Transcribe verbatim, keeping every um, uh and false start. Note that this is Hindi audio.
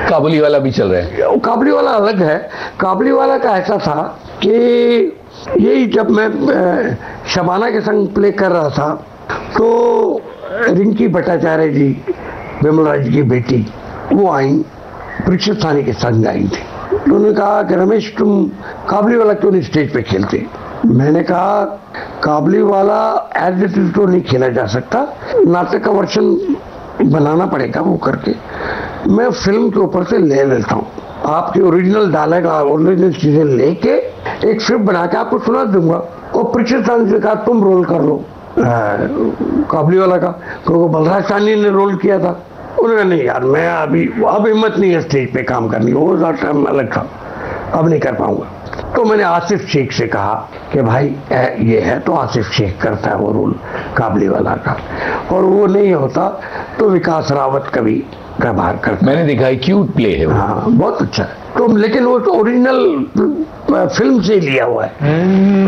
काबुली वाला भी चल रहा है। काबुली वाला अलग है। काबुली वाला का ऐसा था कि यही जब मैं शबाना के संग प्ले कर रहा था तो रिंकी भट्टाचार्य जी, विमला जी की बेटी, वो आई, परीक्षित सानी के संग आई थी। तो उन्होंने कहा कि रमेश तुम काबुली वाला क्यों नहीं स्टेज पे खेलते? मैंने कहा काबुली वाला एज इट इज तो नहीं खेला जा सकता, नाटक का वर्जन बनाना पड़ेगा वो करके मैं फिल्म के ऊपर से ले लेता हूँ, आपके ओरिजिनल डायलॉग ओरिजिनल चीजें लेके एक स्क्रिप्ट बना के आपको सुना दूंगा। और परीक्षित सानी से कहा तुम रोल कर लो काबुली वाला का, क्योंकि बलराज सानी ने रोल किया था। उन्होंने नहीं यार मैं अभी अब हिम्मत नहीं है स्टेज पे काम करनी, वो टाइम अलग था, अब नहीं कर पाऊंगा। तो मैंने आसिफ शेख से कहा कि भाई ये है तो आसिफ शेख करता है वो रोल काबुली वाला का, और वो नहीं होता तो विकास रावत कभी का बाहर करता। मैंने देखा है, क्यूट प्ले है वो। हाँ बहुत अच्छा है। तो लेकिन वो तो ओरिजिनल फिल्म से लिया हुआ है।